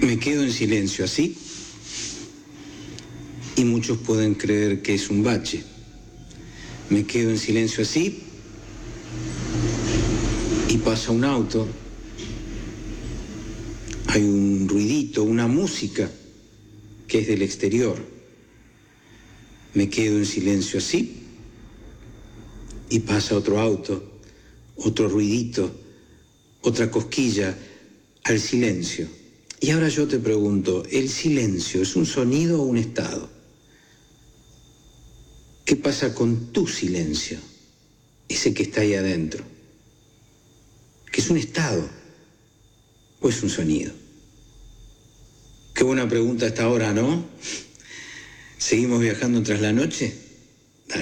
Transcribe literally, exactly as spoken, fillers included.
Me quedo en silencio así y muchos pueden creer que es un bache. Me quedo en silencio así y pasa un auto. Hay un ruidito, una música que es del exterior. Me quedo en silencio así y pasa otro auto, otro ruidito, otra cosquilla al silencio. Y ahora yo te pregunto, ¿el silencio es un sonido o un estado? ¿Qué pasa con tu silencio? Ese que está ahí adentro. ¿Que es un estado o es un sonido? Qué buena pregunta hasta ahora, ¿no? ¿Seguimos viajando tras la noche?